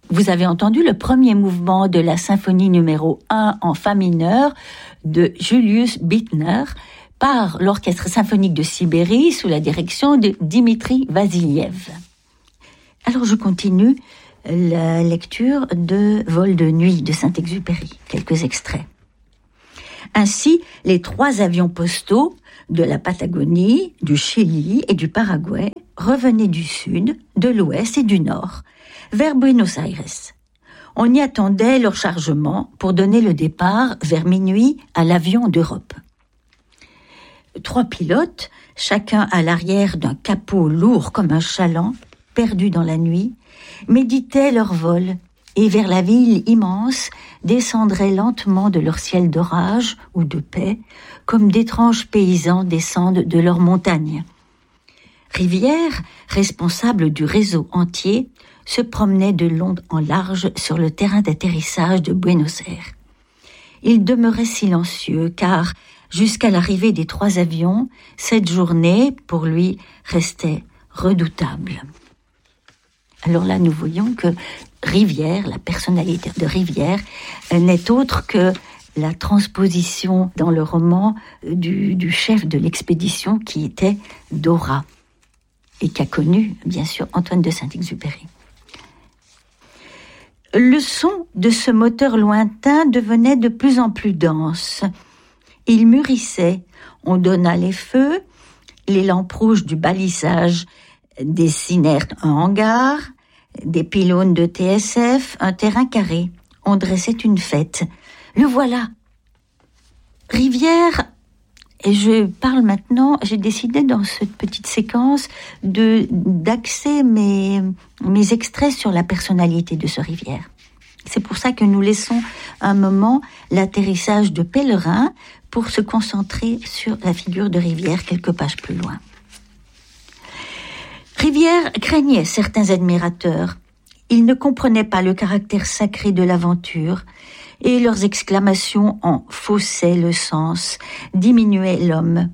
Vous avez entendu le premier mouvement de la symphonie numéro 1 en fa mineur de Julius Bittner par l'Orchestre symphonique de Sibérie sous la direction de Dimitri Vassiliev. Alors je continue la lecture de Vol de nuit de Saint-Exupéry, quelques extraits. Ainsi, les 3 avions postaux de la Patagonie, du Chili et du Paraguay revenaient du sud, de l'ouest et du nord, vers Buenos Aires. On y attendait leur chargement pour donner le départ vers minuit à l'avion d'Europe. 3 pilotes, chacun à l'arrière d'un capot lourd comme un chaland, perdu dans la nuit, méditaient leur vol et vers la ville immense descendraient lentement de leur ciel d'orage ou de paix, comme d'étranges paysans descendent de leurs montagnes. Rivière, responsable du réseau entier, se promenait de long en large sur le terrain d'atterrissage de Buenos Aires. Il demeurait silencieux car, jusqu'à l'arrivée des 3 avions, cette journée, pour lui, restait redoutable. Alors là, nous voyons que Rivière, la personnalité de Rivière, n'est autre que la transposition dans le roman du chef de l'expédition qui était Dora et qu'a connu, bien sûr, Antoine de Saint-Exupéry. Le son de ce moteur lointain devenait de plus en plus dense. Il mûrissait, on donna les feux, les lampes rouges du balisage dessinèrent un hangar, des pylônes de TSF, un terrain carré. On dressait une fête. Le voilà. Rivière, et je parle maintenant, j'ai décidé dans cette petite séquence d'axer mes extraits sur la personnalité de ce Rivière. C'est pour ça que nous laissons un moment l'atterrissage de Pèlerin pour se concentrer sur la figure de Rivière quelques pages plus loin. Rivière craignait certains admirateurs. Il ne comprenait pas le caractère sacré de l'aventure et leurs exclamations en faussaient le sens, diminuaient l'homme.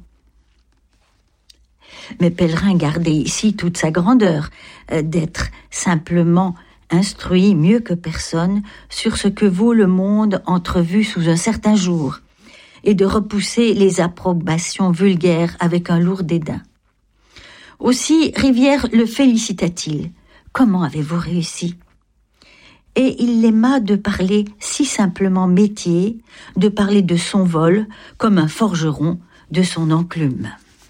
Mais Pèlerin gardait ici toute sa grandeur, d'être simplement instruit mieux que personne sur ce que vaut le monde entrevu sous un certain jour, et de repousser les approbations vulgaires avec un lourd dédain. Aussi, Rivière le félicita-t-il. « Comment avez-vous réussi ?» Et il l'aima de parler si simplement métier, de parler de son vol, comme un forgeron de son enclume.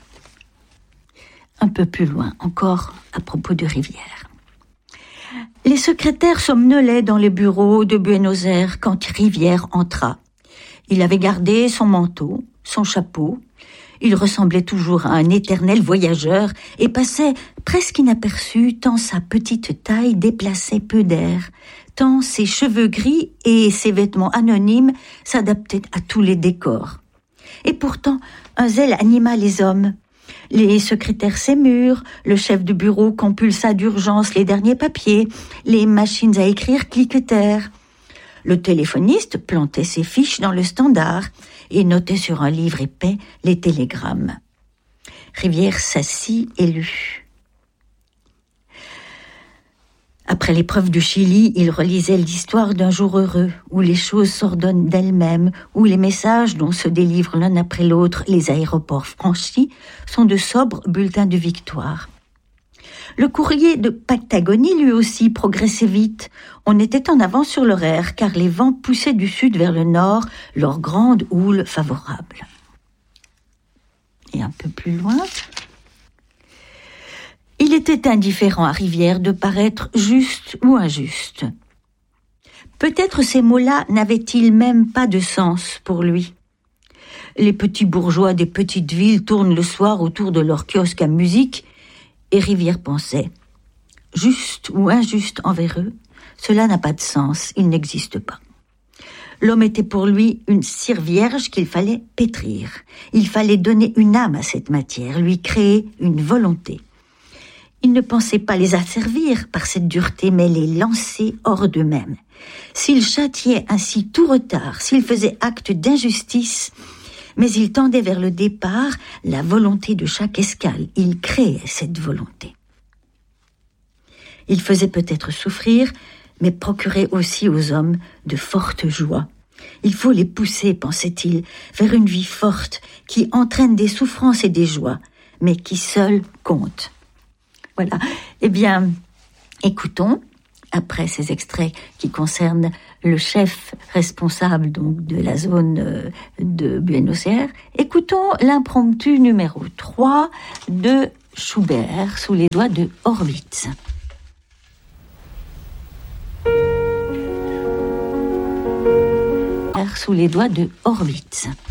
Un peu plus loin, encore à propos de Rivière. Les secrétaires somnolaient dans les bureaux de Buenos Aires quand Rivière entra. Il avait gardé son manteau, son chapeau. Il ressemblait toujours à un éternel voyageur et passait presque inaperçu tant sa petite taille déplaçait peu d'air, tant ses cheveux gris et ses vêtements anonymes s'adaptaient à tous les décors. Et pourtant, un zèle anima les hommes. Les secrétaires s'émurent, le chef de bureau compulsa d'urgence les derniers papiers, les machines à écrire cliquetèrent. Le téléphoniste plantait ses fiches dans le standard et notait sur un livre épais les télégrammes. Rivière s'assit et lut. Après l'épreuve du Chili, il relisait l'histoire d'un jour heureux, où les choses s'ordonnent d'elles-mêmes, où les messages dont se délivrent l'un après l'autre les aéroports franchis sont de sobres bulletins de victoire. Le courrier de Patagonie, lui aussi, progressait vite. On était en avance sur l'horaire, car les vents poussaient du sud vers le nord, leur grande houle favorable. Et un peu plus loin... Il était indifférent à Rivière de paraître juste ou injuste. Peut-être ces mots-là n'avaient-ils même pas de sens pour lui. Les petits bourgeois des petites villes tournent le soir autour de leur kiosque à musique, et Rivière pensait « Juste ou injuste envers eux, cela n'a pas de sens, il n'existe pas. » L'homme était pour lui une cire vierge qu'il fallait pétrir. Il fallait donner une âme à cette matière, lui créer une volonté. Il ne pensait pas les asservir par cette dureté, mais les lancer hors d'eux-mêmes. S'il châtiait ainsi tout retard, s'il faisait acte d'injustice, mais il tendait vers le départ la volonté de chaque escale. Il créait cette volonté. Il faisait peut-être souffrir, mais procurait aussi aux hommes de fortes joies. Il faut les pousser, pensait-il, vers une vie forte qui entraîne des souffrances et des joies, mais qui seule compte. Voilà. Eh bien, écoutons, après ces extraits qui concernent le chef responsable donc de la zone de Buenos Aires, écoutons l'impromptu numéro 3 de Schubert, Sous les doigts de Horwitz. Sous les doigts de Horwitz.